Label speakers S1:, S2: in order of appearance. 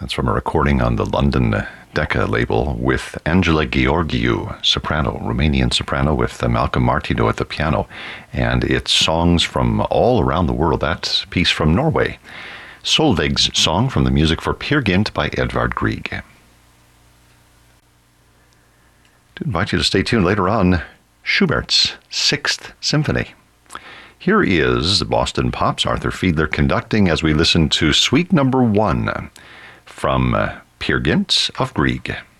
S1: That's from a recording on the London Decca label with Angela Georgiou, soprano, Romanian soprano, with Malcolm Martino at the piano. And it's songs from all around the world. That piece from Norway. Solveig's song from the music for Peer Gynt by Edvard Grieg. To invite you to stay tuned later on, Schubert's Sixth Symphony. Here is Boston Pop's Arthur Fiedler conducting as we listen to Suite Number 1 from Peer Gynt of Grieg.